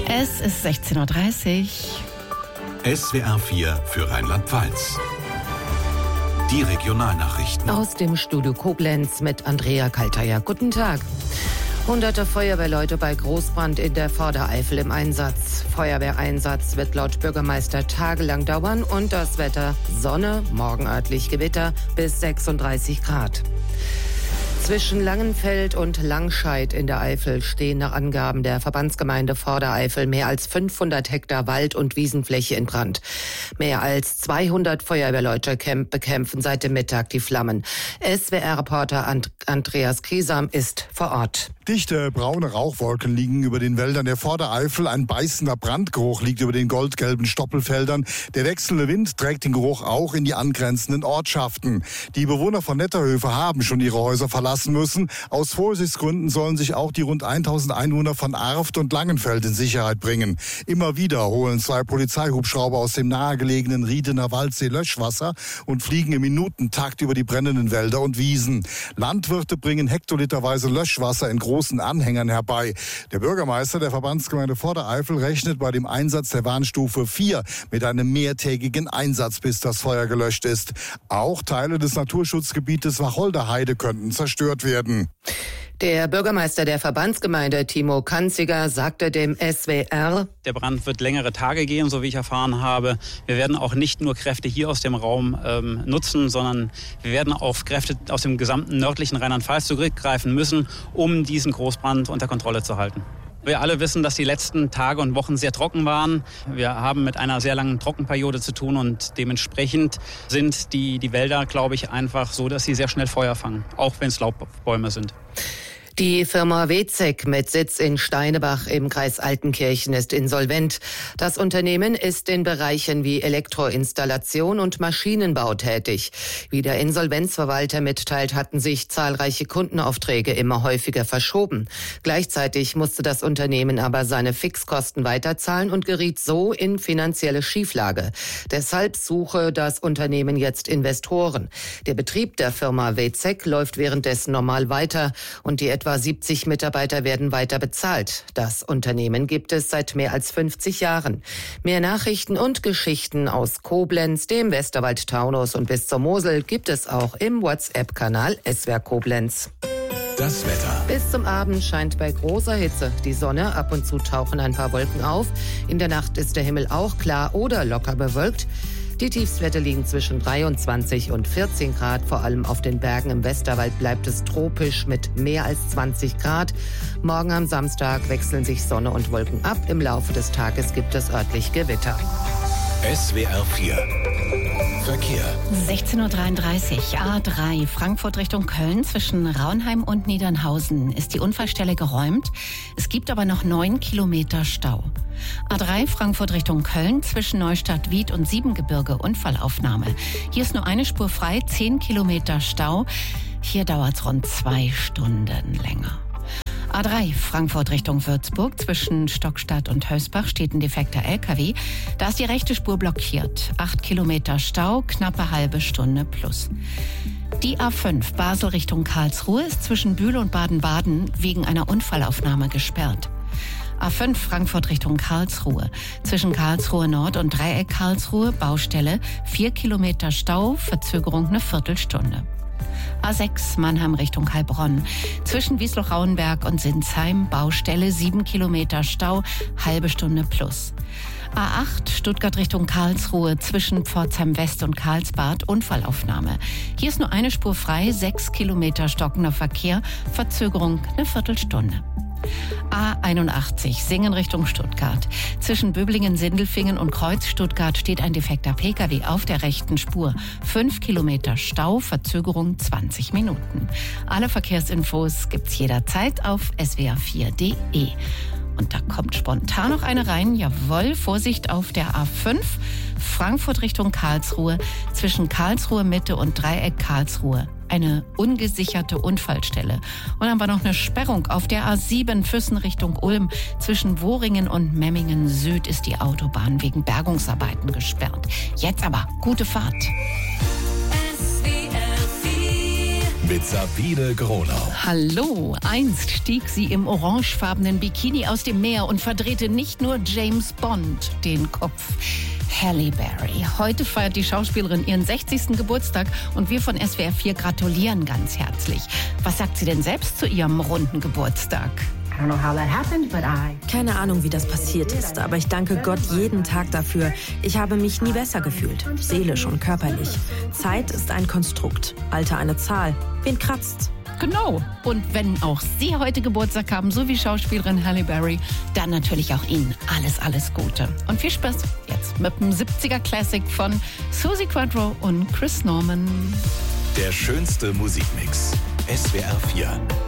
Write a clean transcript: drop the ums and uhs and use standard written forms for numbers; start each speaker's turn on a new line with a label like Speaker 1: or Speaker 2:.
Speaker 1: Es ist 16:30 Uhr.
Speaker 2: SWR 4 für Rheinland-Pfalz. Die Regionalnachrichten.
Speaker 1: Aus dem Studio Koblenz mit Andrea Kalteier. Guten Tag. Hunderte Feuerwehrleute bei Großbrand in der Vordereifel im Einsatz. Feuerwehreinsatz wird laut Bürgermeister tagelang dauern und das Wetter Sonne, morgen örtlich Gewitter bis 36 Grad. Zwischen Langenfeld und Langscheid in der Eifel stehen nach Angaben der Verbandsgemeinde Vordereifel mehr als 500 Hektar Wald- und Wiesenfläche in Brand. Mehr als 200 Feuerwehrleute bekämpfen seit dem Mittag die Flammen. SWR-Reporter Andreas Kriesam ist vor Ort.
Speaker 3: Dichte braune Rauchwolken liegen über den Wäldern der Vordereifel. Ein beißender Brandgeruch liegt über den goldgelben Stoppelfeldern. Der wechselnde Wind trägt den Geruch auch in die angrenzenden Ortschaften. Die Bewohner von Netterhöfe haben schon ihre Häuser verlassen müssen. Aus Vorsichtsgründen sollen sich auch die rund 1000 Einwohner von Arft und Langenfeld in Sicherheit bringen. Immer wieder holen 2 Polizeihubschrauber aus dem nahegelegenen Riedener Waldsee Löschwasser und fliegen im Minutentakt über die brennenden Wälder und Wiesen. Landwirte bringen hektoliterweise Löschwasser in großen Anhängern herbei. Der Bürgermeister der Verbandsgemeinde Vordereifel rechnet bei dem Einsatz der Warnstufe 4 mit einem mehrtägigen Einsatz, bis das Feuer gelöscht ist. Auch Teile des Naturschutzgebietes Wacholderheide könnten zerstört werden.
Speaker 1: Der Bürgermeister der Verbandsgemeinde, Timo Kanziger, sagte dem SWR:
Speaker 4: Der Brand wird längere Tage gehen, so wie ich erfahren habe. Wir werden auch nicht nur Kräfte hier aus dem Raum nutzen, sondern wir werden auf Kräfte aus dem gesamten nördlichen Rheinland-Pfalz zurückgreifen müssen, um diesen Großbrand unter Kontrolle zu halten. Wir alle wissen, dass die letzten Tage und Wochen sehr trocken waren. Wir haben mit einer sehr langen Trockenperiode zu tun und dementsprechend sind die Wälder, glaube ich, einfach so, dass sie sehr schnell Feuer fangen, auch wenn es Laubbäume sind.
Speaker 1: Die Firma WEZEC mit Sitz in Steinebach im Kreis Altenkirchen ist insolvent. Das Unternehmen ist in Bereichen wie Elektroinstallation und Maschinenbau tätig. Wie der Insolvenzverwalter mitteilt, hatten sich zahlreiche Kundenaufträge immer häufiger verschoben. Gleichzeitig musste das Unternehmen aber seine Fixkosten weiterzahlen und geriet so in finanzielle Schieflage. Deshalb suche das Unternehmen jetzt Investoren. Der Betrieb der Firma WEZEC läuft währenddessen normal weiter und die etwa 70 Mitarbeiter werden weiter bezahlt. Das Unternehmen gibt es seit mehr als 50 Jahren. Mehr Nachrichten und Geschichten aus Koblenz, dem Westerwald-Taunus und bis zur Mosel gibt es auch im WhatsApp-Kanal SWR Koblenz.
Speaker 2: Das Wetter.
Speaker 1: Bis zum Abend scheint bei großer Hitze die Sonne. Ab und zu tauchen ein paar Wolken auf. In der Nacht ist der Himmel auch klar oder locker bewölkt. Die Tiefstwerte liegen zwischen 23 und 14 Grad. Vor allem auf den Bergen im Westerwald bleibt es tropisch mit mehr als 20 Grad. Morgen am Samstag wechseln sich Sonne und Wolken ab. Im Laufe des Tages gibt es örtlich Gewitter.
Speaker 2: SWR 4 Verkehr.
Speaker 5: 16:33 Uhr, A3, Frankfurt Richtung Köln. Zwischen Raunheim und Niedernhausen ist die Unfallstelle geräumt. Es gibt aber noch 9 Kilometer Stau. A3, Frankfurt Richtung Köln. Zwischen Neustadt-Wied und Siebengebirge Unfallaufnahme. Hier ist nur eine Spur frei, 10 Kilometer Stau. Hier dauert es rund 2 Stunden länger. A3, Frankfurt Richtung Würzburg. Zwischen Stockstadt und Hösbach steht ein defekter LKW. Da ist die rechte Spur blockiert. 8 Kilometer Stau, knappe halbe Stunde plus. Die A5, Basel Richtung Karlsruhe, ist zwischen Bühl und Baden-Baden wegen einer Unfallaufnahme gesperrt. A5, Frankfurt Richtung Karlsruhe. Zwischen Karlsruhe Nord und Dreieck Karlsruhe, Baustelle, 4 Kilometer Stau, Verzögerung eine Viertelstunde. A6, Mannheim Richtung Heilbronn. Zwischen Wiesloch-Rauenberg und Sinsheim, Baustelle, 7 Kilometer Stau, halbe Stunde plus. A8, Stuttgart Richtung Karlsruhe. Zwischen Pforzheim West und Karlsbad, Unfallaufnahme. Hier ist nur eine Spur frei, 6 Kilometer stockender Verkehr, Verzögerung eine Viertelstunde. A81, Singen Richtung Stuttgart. Zwischen Böblingen, Sindelfingen und Kreuz Stuttgart steht ein defekter Pkw auf der rechten Spur. 5 Kilometer Stau, Verzögerung 20 Minuten. Alle Verkehrsinfos gibt's jederzeit auf swr4.de. Und da kommt spontan noch eine rein. Jawohl, Vorsicht auf der A5. Frankfurt Richtung Karlsruhe. Zwischen Karlsruhe Mitte und Dreieck Karlsruhe. Eine ungesicherte Unfallstelle. Und dann war noch eine Sperrung auf der A7 Füssen Richtung Ulm. Zwischen Wohringen und Memmingen Süd ist die Autobahn wegen Bergungsarbeiten gesperrt. Jetzt aber gute Fahrt.
Speaker 2: mit Sabine Gronau.
Speaker 5: Hallo, einst stieg sie im orangefarbenen Bikini aus dem Meer und verdrehte nicht nur James Bond den Kopf. Halle Berry. Heute feiert die Schauspielerin ihren 60. Geburtstag und wir von SWR 4 gratulieren ganz herzlich. Was sagt sie denn selbst zu ihrem runden Geburtstag?
Speaker 6: Keine Ahnung, wie das passiert ist, aber ich danke Gott jeden Tag dafür. Ich habe mich nie besser gefühlt, seelisch und körperlich. Zeit ist ein Konstrukt, Alter eine Zahl. Wen kratzt's?
Speaker 5: Genau. Und wenn auch Sie heute Geburtstag haben, so wie Schauspielerin Halle Berry, dann natürlich auch Ihnen alles Gute. Und viel Spaß jetzt mit dem 70er Classic von Suzi Quatro und Chris Norman.
Speaker 2: Der schönste Musikmix. SWR 4.